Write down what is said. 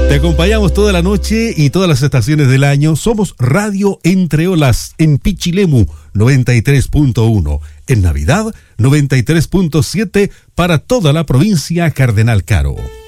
Te acompañamos toda la noche y todas las estaciones del año. Somos Radio Entre Olas en Pichilemu 93.1. En Navidad 93.7 para toda la provincia Cardenal Caro.